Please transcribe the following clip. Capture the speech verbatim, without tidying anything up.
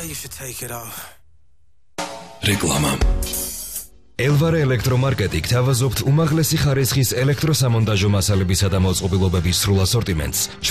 you should take it off. Reklama. Elvare ელექტრომარკეტი გთავაზობთ უმაღლესი ხარისხის ელექტროსამონტაჟო მასალებისა და მოწყობილობების სრულ ასორტიმენტს.